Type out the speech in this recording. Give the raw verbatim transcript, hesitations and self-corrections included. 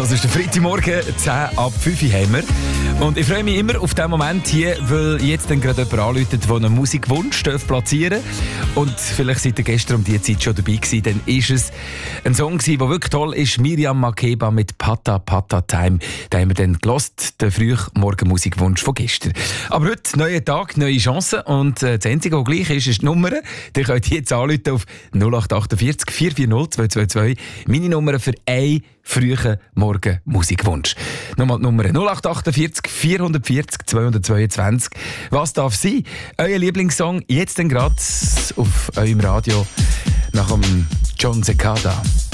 Das ist der Freitagmorgen, zehn ab fünf haben wir. Und ich freue mich immer auf diesen Moment hier, weil jetzt dann gerade jemand anruft, der einen Musikwunsch platzieren darf. Und vielleicht seid ihr gestern um diese Zeit schon dabei gewesen, dann ist es ein Song gewesen, der wirklich toll ist. Miriam Makeba mit Pata Pata Time. Da haben wir dann gelost, den Frühmorgen-Musikwunsch von gestern. Aber heute, neuer Tag, neue Chancen. Und äh, das Einzige, was gleich ist, ist die Nummer. Ihr könnt jetzt anrufen auf null acht achtundvierzig vier vier null zwei zwei zwei. Meine Nummer für einen frühen Morgen Musikwunsch. Nochmal die Nummer null acht achtundvierzig vier vierzig zweihundertzweiundzwanzig. Was darf sein? Euer Lieblingssong jetzt dann gerade auf eurem Radio nach dem John Cicada.